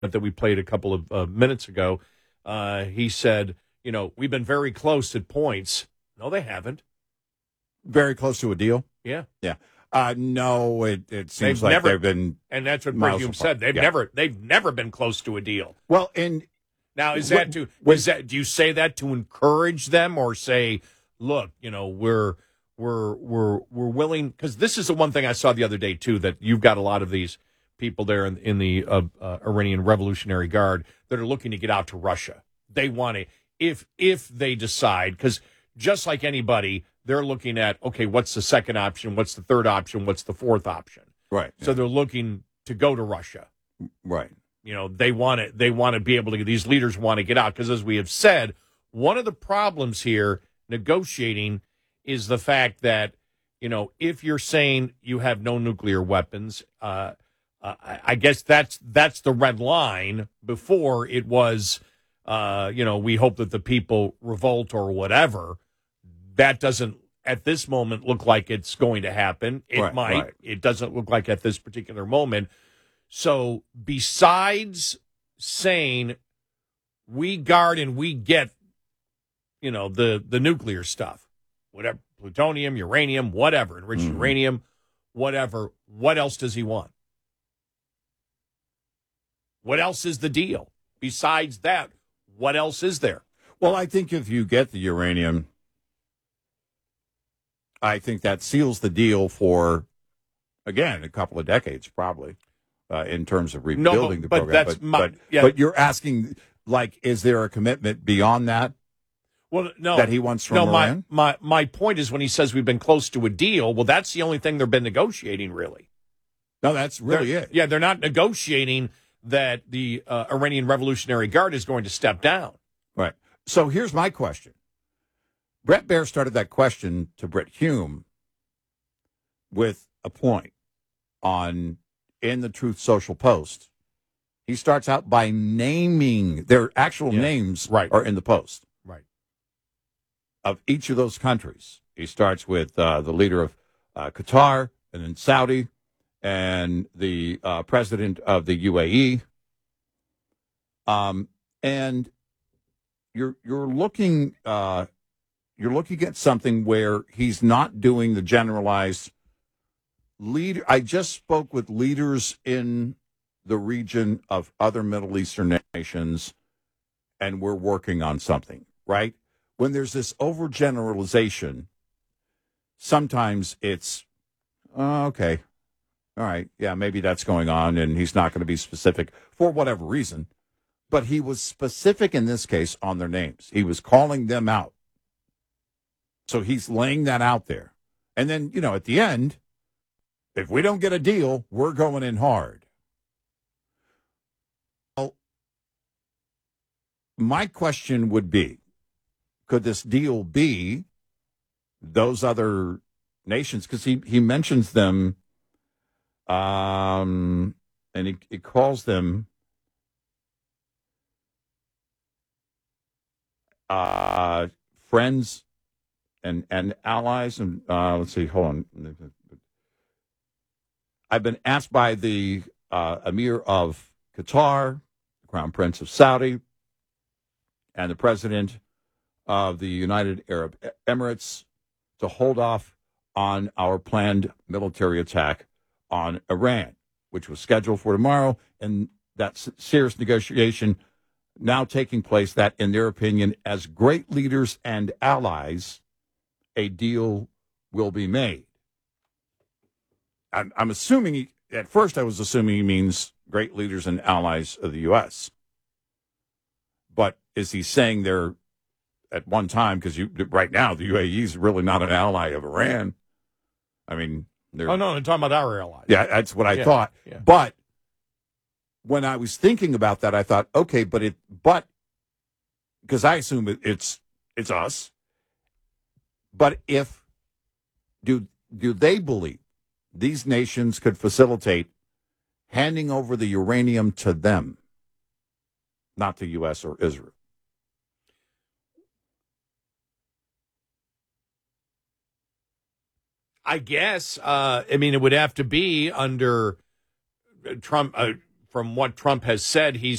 that we played a couple of minutes ago. He said, we've been very close at points. No, they haven't. Very close to a deal? Yeah. Yeah. No, it seems like they've been. And that's what Bret Hume said. They've never been close to a deal. Well, and now do you say that to encourage them, or say, look, we're willing, because this is the one thing I saw the other day too, that you've got a lot of these people there in the Iranian Revolutionary Guard that are looking to get out to Russia. They want to, if they decide, because just like anybody, they're looking at, okay, what's the second option? What's the third option? What's the fourth option? Right. So they're looking to go to Russia. Right. They want to be able to, these leaders want to get out, because as we have said, one of the problems here negotiating is the fact that, if you're saying you have no nuclear weapons, I guess that's the red line. Before it was, we hope that the people revolt or whatever. That doesn't, at this moment, look like it's going to happen. It might. Right. It doesn't look like at this particular moment. So besides saying we guard and we get, the nuclear stuff, whatever, plutonium, uranium, whatever, enriched uranium, whatever, what else does he want? What else is the deal? Besides that, what else is there? Well, I think if you get the uranium, I think that seals the deal for, again, a couple of decades, probably, in terms of rebuilding the program. But you're asking, is there a commitment beyond that? Well, no. That he wants from Iran? My point is, when he says we've been close to a deal, well, that's the only thing they've been negotiating, really. No, that's really it. Yeah, they're not negotiating that the Iranian Revolutionary Guard is going to step down. Right. So here's my question. Bret Baier started that question to Bret Hume with a point in the Truth Social post. He starts out by naming their actual names are in the post. Right. Of each of those countries. He starts with the leader of Qatar, and then Saudi, and the president of the UAE. And you're looking at something where he's not doing the generalized leader. I just spoke with leaders in the region of other Middle Eastern nations, and we're working on something, right? When there's this overgeneralization, sometimes it's, okay, all right, yeah, maybe that's going on, and he's not going to be specific for whatever reason. But he was specific in this case on their names. He was calling them out. So he's laying that out there. And then, at the end, if we don't get a deal, we're going in hard. Well, my question would be, could this deal be those other nations? Because he mentions them, and he calls them friends and allies. And let's see, hold on. I've been asked by the Emir of Qatar, the Crown Prince of Saudi, and the President of the United Arab Emirates to hold off on our planned military attack on Iran, which was scheduled for tomorrow, and that serious negotiation now taking place, that, in their opinion, as great leaders and allies, a deal will be made. I'm assuming, at first I was assuming he means great leaders and allies of the U.S. But is he saying they're, at one time, because right now the UAE is really not an ally of Iran. I mean, they're... Oh, no, they're talking about our allies. Yeah, that's what I thought. Yeah. But when I was thinking about that, I thought, okay, but because I assume it's us. But do they believe these nations could facilitate handing over the uranium to them, not to U.S. or Israel? I guess. It would have to be under Trump. from what Trump has said,